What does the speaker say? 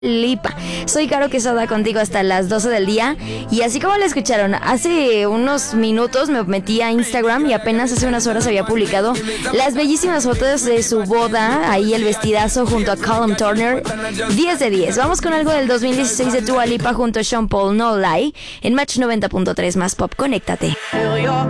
Lipa. Soy Caro Quesada contigo hasta las 12 del día. Y así como lo escucharon, hace unos minutos me metí a Instagram y apenas hace unas horas había publicado las bellísimas fotos de su boda. Ahí el vestidazo junto a Callum Turner. 10 de 10. Vamos con algo del 2016 de Dua Lipa junto a Sean Paul, No Lie. En Match 90.3 más pop. Conéctate.